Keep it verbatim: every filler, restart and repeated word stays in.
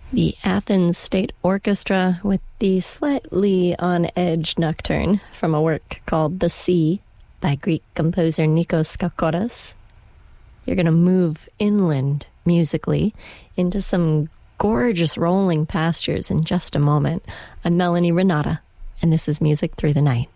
The Athens State Orchestra with the slightly on-edge nocturne from a work called The Sea by Greek composer Nikos Skakoras. You're going to move inland musically into some gorgeous rolling pastures in just a moment. I'm Melanie Renata, and this is Music Through the Night.